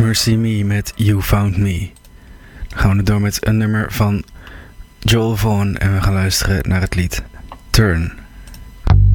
Mercy Me met You Found Me. Dan gaan we door met een nummer van Joel Vaughan en we gaan luisteren naar het lied Turn.